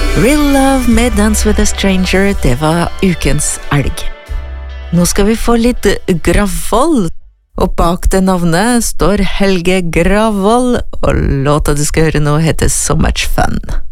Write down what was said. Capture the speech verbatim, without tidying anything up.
Real Love med Dance with a Stranger, det var ukens elg. Nå skal vi få litt Gravoll, og bak det navnet står Helge Gravoll, og låta du skal høre nå heter So Much Fun.